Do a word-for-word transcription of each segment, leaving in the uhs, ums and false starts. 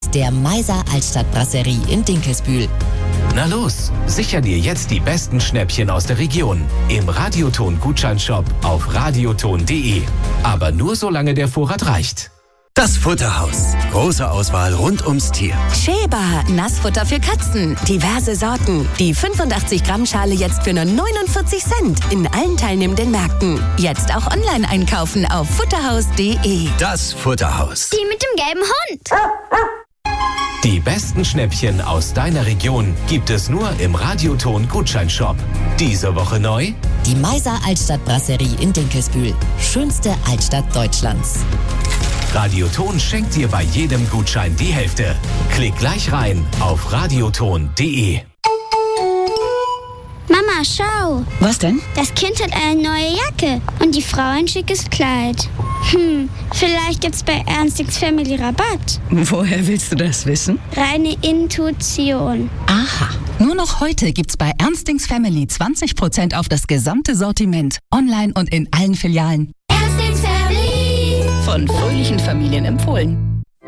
der Meiser Altstadt Brasserie in Dinkelsbühl. Na los, sicher dir jetzt die besten Schnäppchen aus der Region im Radioton-Gutscheinshop auf radioton punkt de. Aber nur solange der Vorrat reicht. Das Futterhaus. Große Auswahl rund ums Tier. Sheba, Nassfutter für Katzen. Diverse Sorten. Die fünfundachtzig Gramm Schale jetzt für nur neunundvierzig Cent in allen teilnehmenden Märkten. Jetzt auch online einkaufen auf futterhaus punkt de. Das Futterhaus. Die mit dem gelben Hund. Die besten Schnäppchen aus deiner Region gibt es nur im Radioton-Gutscheinshop. Diese Woche neu: die Meiser Altstadt Brasserie in Dinkelsbühl. Schönste Altstadt Deutschlands. Radioton schenkt dir bei jedem Gutschein die Hälfte. Klick gleich rein auf radioton punkt de. Mama, schau. Was denn? Das Kind hat eine neue Jacke und die Frau ein schickes Kleid. Hm, vielleicht gibt's bei Ernstings Family Rabatt. Woher willst du das wissen? Reine Intuition. Aha. Nur noch heute gibt's bei Ernstings Family zwanzig Prozent auf das gesamte Sortiment. Online und in allen Filialen. Ernstings Family. Von fröhlichen Familien empfohlen.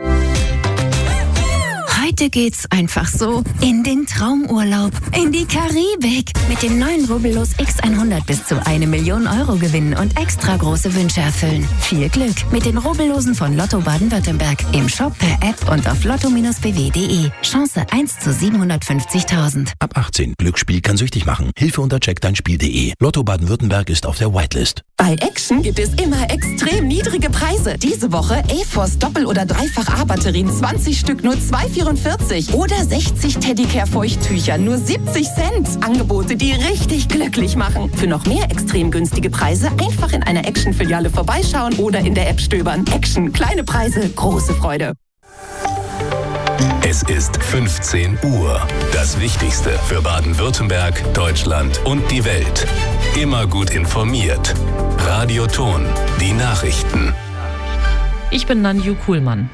Heute geht's einfach so in den Traumurlaub, in die Karibik. Mit dem neuen Rubbellos X hundert bis zu eine Million Euro gewinnen und extra große Wünsche erfüllen. Viel Glück mit den Rubbellosen von Lotto Baden-Württemberg. Im Shop, per App und auf lotto Bindestrich b w punkt de. Chance eins zu siebenhundertfünfzigtausend. Ab achtzehn. Glücksspiel kann süchtig machen. Hilfe unter check dein Spiel punkt de. Lotto Baden-Württemberg ist auf der Whitelist. Bei Action gibt es immer extrem niedrige Preise. Diese Woche A-Force Doppel- oder Dreifach-A-Batterien zwanzig Stück nur zwei Komma vierundvierzig oder sechzig Teddicare-Feuchttücher nur siebzig Cent. Angebote, die richtig glücklich machen. Für noch mehr extrem günstige Preise einfach in einer Action-Filiale vorbeischauen oder in der App stöbern. Action, kleine Preise, große Freude. Es ist fünfzehn Uhr. Das Wichtigste für Baden-Württemberg, Deutschland und die Welt. Immer gut informiert. Radioton, die Nachrichten. Ich bin Nanju Kuhlmann.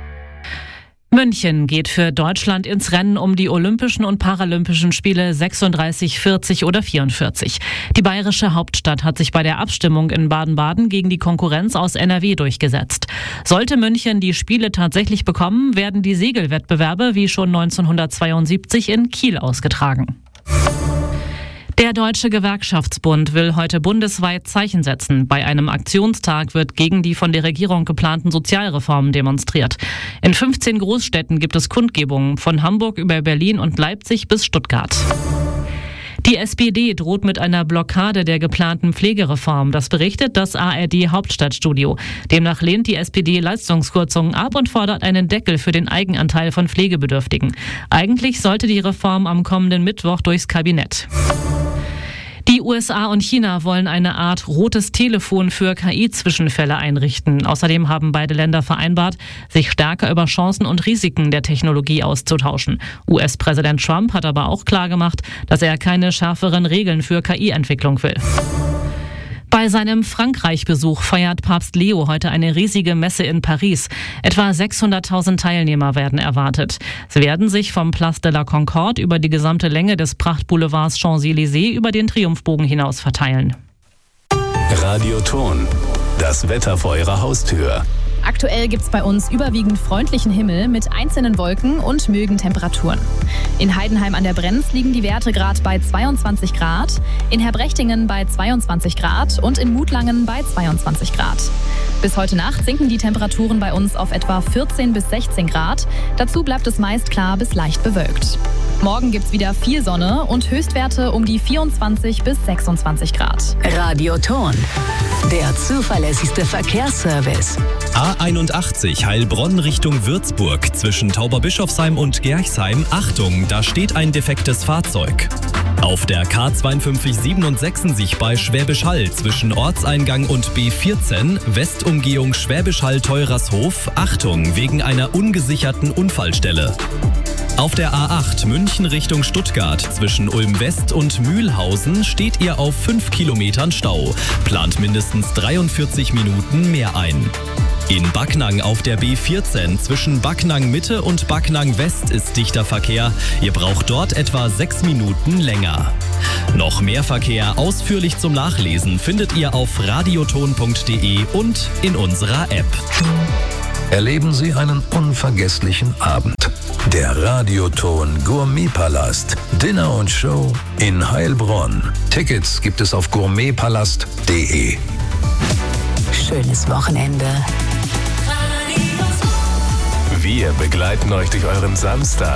München geht für Deutschland ins Rennen um die Olympischen und Paralympischen Spiele sechsunddreißig, vierzig oder vierundvierzig. Die bayerische Hauptstadt hat sich bei der Abstimmung in Baden-Baden gegen die Konkurrenz aus N R W durchgesetzt. Sollte München die Spiele tatsächlich bekommen, werden die Segelwettbewerbe wie schon neunzehnhundertzweiundsiebzig in Kiel ausgetragen. Der Deutsche Gewerkschaftsbund will heute bundesweit Zeichen setzen. Bei einem Aktionstag wird gegen die von der Regierung geplanten Sozialreformen demonstriert. In fünfzehn Großstädten gibt es Kundgebungen, von Hamburg über Berlin und Leipzig bis Stuttgart. Die S P D droht mit einer Blockade der geplanten Pflegereform. Das berichtet das A R D-Hauptstadtstudio. Demnach lehnt die S P D Leistungskürzungen ab und fordert einen Deckel für den Eigenanteil von Pflegebedürftigen. Eigentlich sollte die Reform am kommenden Mittwoch durchs Kabinett. Die U S A und China wollen eine Art rotes Telefon für K I-Zwischenfälle einrichten. Außerdem haben beide Länder vereinbart, sich stärker über Chancen und Risiken der Technologie auszutauschen. U S-Präsident Trump hat aber auch klargemacht, dass er keine schärferen Regeln für K I-Entwicklung will. Bei seinem Frankreich-Besuch feiert Papst Leo heute eine riesige Messe in Paris. Etwa sechshunderttausend Teilnehmer werden erwartet. Sie werden sich vom Place de la Concorde über die gesamte Länge des Prachtboulevards Champs-Élysées über den Triumphbogen hinaus verteilen. Radioton, das Wetter vor Ihrer Haustür. Aktuell gibt es bei uns überwiegend freundlichen Himmel mit einzelnen Wolken und milden Temperaturen. In Heidenheim an der Brenz liegen die Werte gerade bei zweiundzwanzig Grad, in Herbrechtingen bei zweiundzwanzig Grad und in Mutlangen bei zweiundzwanzig Grad. Bis heute Nacht sinken die Temperaturen bei uns auf etwa vierzehn bis sechzehn Grad. Dazu bleibt es meist klar bis leicht bewölkt. Morgen gibt's wieder viel Sonne und Höchstwerte um die vierundzwanzig bis sechsundzwanzig Grad. Radioton, der zuverlässigste Verkehrsservice. A einundachtzig Heilbronn Richtung Würzburg zwischen Tauberbischofsheim und Gerchsheim. Achtung, da steht ein defektes Fahrzeug. Auf der K fünfundzweißig siebenundsechzig bei Schwäbisch Hall zwischen Ortseingang und B vierzehn, Westumgehung Schwäbisch Hall Teurashof. Achtung, wegen einer ungesicherten Unfallstelle. Auf der A acht München Richtung Stuttgart zwischen Ulm West und Mühlhausen steht ihr auf fünf Kilometern Stau. Plant mindestens dreiundvierzig Minuten mehr ein. In Backnang auf der B vierzehn zwischen Backnang Mitte und Backnang West ist dichter Verkehr. Ihr braucht dort etwa sechs Minuten länger. Noch mehr Verkehr ausführlich zum Nachlesen findet ihr auf radioton punkt de und in unserer App. Erleben Sie einen unvergesslichen Abend. Der Radioton Gourmetpalast. Dinner und Show in Heilbronn. Tickets gibt es auf gourmetpalast punkt de. Schönes Wochenende. Wir begleiten euch durch euren Samstag.